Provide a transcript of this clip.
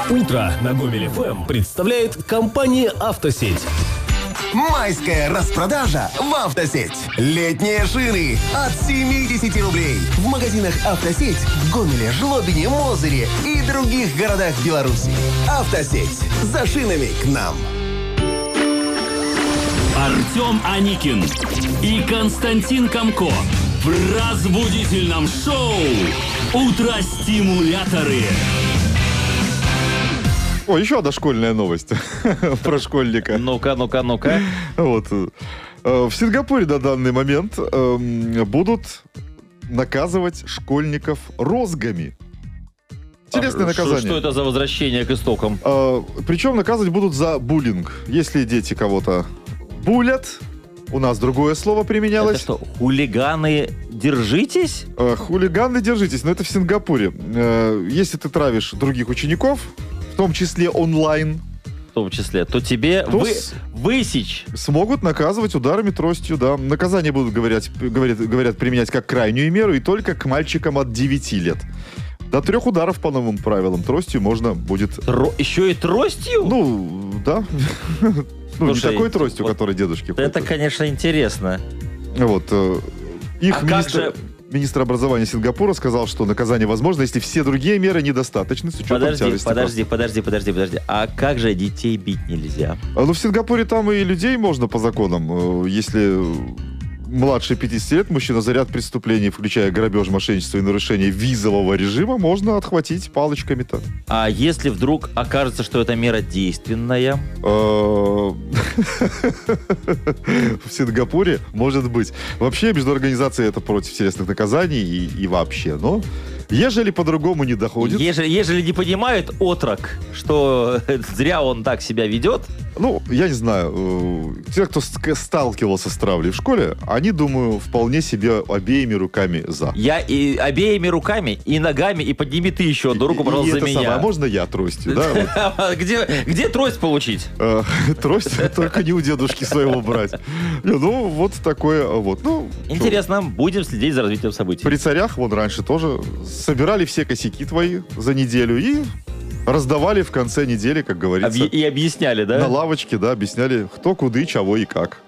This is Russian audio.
Утро на Гомель ФМ представляет компания «Автосеть». Майская распродажа в «Автосеть». Летние шины от 70 рублей. В магазинах «Автосеть» в Гомеле, Жлобине, Мозыре и других городах Беларуси. «Автосеть». За шинами к нам. Артем Аникин и Константин Комко в разбудительном шоу «Утро-стимуляторы». О, еще одна школьная новость про школьника. Ну-ка. Вот. В Сингапуре на данный момент будут наказывать школьников розгами. Интересное наказание. Что это за возвращение к истокам? Причем наказывать будут за буллинг. Если дети кого-то булят, у нас другое слово применялось. Это что, хулиганы, держитесь? Хулиганы, держитесь. Но это в Сингапуре. Если ты травишь других учеников, в том числе онлайн, То тебе высечь. Смогут наказывать ударами тростью, да. Наказание будут, говорят, применять как крайнюю меру и только к мальчикам от 9 лет. До 3 ударов по новым правилам тростью можно будет... Еще и тростью? Ну, да. Ну, не такой тростью, которой дедушки ходят. Это, конечно, интересно. Вот. Их министр образования Сингапура сказал, что наказание возможно, если все другие меры недостаточны с учетом тяжести. Подожди. А как же детей бить нельзя? Ну, в Сингапуре там и людей можно по законам. Если младше 50 лет мужчина за ряд преступлений, включая грабеж, мошенничество и нарушение визового режима, можно отхватить палочками-то. А если вдруг окажется, что эта мера действенная? В Сингапуре, может быть. Вообще, международная организация это против телесных наказаний и вообще. Но ежели по-другому не доходит... Ежели не понимает отрок, что зря он так себя ведет... Ну, я не знаю. Те, кто сталкивался с травлей в школе, они, думаю, вполне себе обеими руками за. Я и обеими руками, и ногами, и подними ты еще одну руку, пожалуйста, за меня. А можно я тростью, да? Где трость получить? Трость только не у дедушки своего брать. Ну, вот такое вот. Интересно, будем следить за развитием событий. При царях, вон раньше тоже, собирали все косяки твои за неделю и... раздавали в конце недели, как говорится. И объясняли, да? На лавочке, да, объясняли, кто, куды, чего и как.